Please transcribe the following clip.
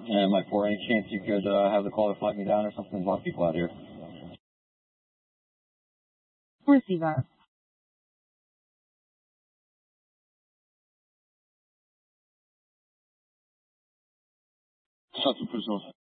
And Mike 4, any chance you could have the caller flag me down or something? There's a lot of people out here. Receiver. Shut the prisoners.